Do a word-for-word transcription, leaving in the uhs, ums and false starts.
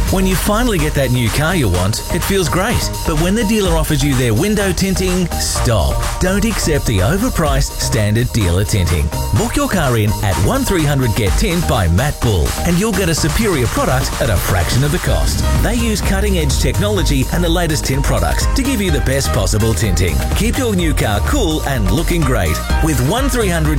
When you finally get that new car you want, it feels great. But when the dealer offers you their window tinting, stop. Don't accept the overpriced standard dealer tinting. Book your car in at one three hundred get tint by Matt Bull and you'll get a superior product at a fraction of the cost. They use cutting-edge technology and the latest tint products to give you the best possible tinting. Keep your new car cool and looking great with one three hundred